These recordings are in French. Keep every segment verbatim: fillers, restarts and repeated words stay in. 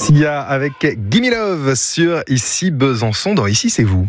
Sia avec Gimme Love sur Ici Besançon. Dans Ici c'est vous.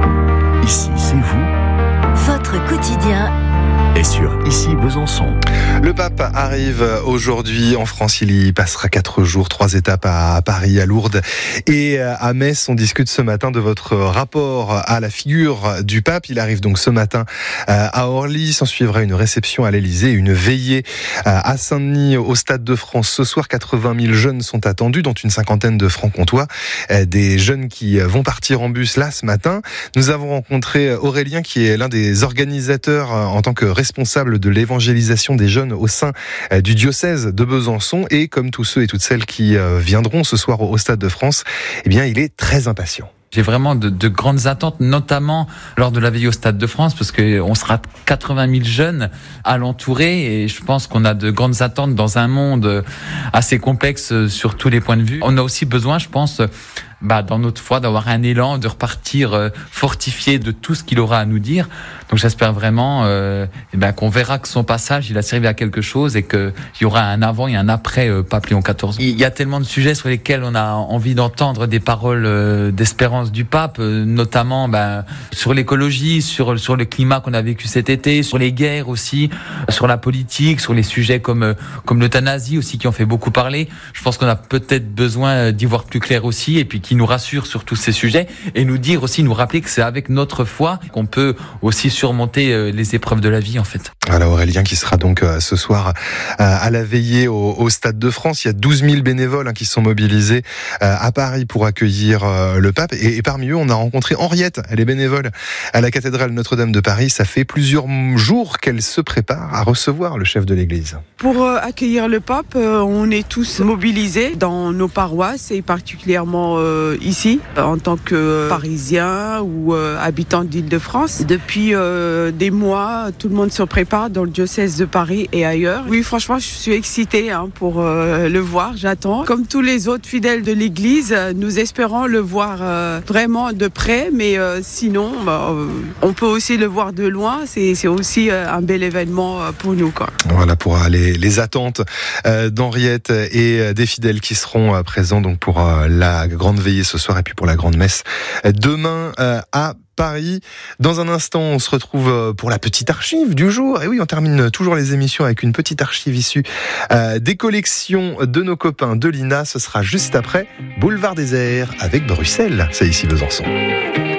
Ici c'est vous. Votre quotidien Et sur Ici Besançon. Le pape arrive aujourd'hui en France. Il y passera quatre jours, trois étapes à Paris, à Lourdes et à Metz. On discute ce matin de votre rapport à la figure du pape. Il arrive donc ce matin à Orly. S'en suivra une réception à l'Élysée, une veillée à Saint-Denis au Stade de France. Ce soir, quatre-vingt mille jeunes sont attendus, dont une cinquantaine de francs-comtois. Des jeunes qui vont partir en bus là ce matin. Nous avons rencontré Aurélien, qui est l'un des organisateurs en tant que responsable de l'évangélisation des jeunes au sein du diocèse de Besançon. Et comme tous ceux et toutes celles qui viendront ce soir au Stade de France, eh bien, il est très impatient. J'ai vraiment de, de grandes attentes, notamment lors de la veillée au Stade de France, parce que on sera quatre-vingt mille jeunes à l'entourer, et je pense qu'on a de grandes attentes dans un monde assez complexe sur tous les points de vue. On a aussi besoin, je pense, bah, dans notre foi, d'avoir un élan, de repartir fortifié de tout ce qu'il aura à nous dire. Donc j'espère vraiment euh, eh ben, qu'on verra que son passage, il a servi à quelque chose, et qu'il y aura un avant et un après euh, Pape Léon quatorze. Il y a tellement de sujets sur lesquels on a envie d'entendre des paroles euh, d'espérance du pape, euh, notamment ben, sur l'écologie, sur, sur le climat qu'on a vécu cet été, sur les guerres aussi, sur la politique, sur les sujets comme, euh, comme l'euthanasie aussi, qui ont fait beaucoup parler. Je pense qu'on a peut-être besoin d'y voir plus clair aussi, et puis qui nous rassure sur tous ces sujets, et nous dire aussi, nous rappeler que c'est avec notre foi qu'on peut aussi surmonter les épreuves de la vie, en fait. Voilà Aurélien qui sera donc euh, ce soir euh, à la veillée au, au Stade de France. Il y a douze mille bénévoles hein, qui sont mobilisés euh, à Paris pour accueillir euh, le pape. Et, et parmi eux, on a rencontré Henriette. Elle est bénévole à la cathédrale Notre-Dame de Paris. Ça fait plusieurs jours qu'elle se prépare à recevoir le chef de l'Église. Pour euh, accueillir le pape, euh, on est tous mobilisés dans nos paroisses, et particulièrement euh, ici, en tant que Parisiens ou euh, habitants d'Île-de-France. Depuis euh, des mois, tout le monde se prépare dans le diocèse de Paris et ailleurs. Oui, franchement, je suis excitée hein, pour euh, le voir, j'attends. Comme tous les autres fidèles de l'Église, nous espérons le voir euh, vraiment de près, mais euh, sinon, bah, euh, on peut aussi le voir de loin. C'est, c'est aussi euh, un bel événement euh, pour nous, quoi. Voilà pour euh, les, les attentes euh, d'Henriette et euh, des fidèles qui seront euh, présents donc pour euh, la grande veillée ce soir, et puis pour la grande messe euh, demain euh, à Paris. Dans un instant, on se retrouve pour la petite archive du jour. Et oui, on termine toujours les émissions avec une petite archive issue euh, des collections de nos copains de l'I N A. Ce sera juste après Boulevard Désert avec Bruxelles. C'est Ici Besançon.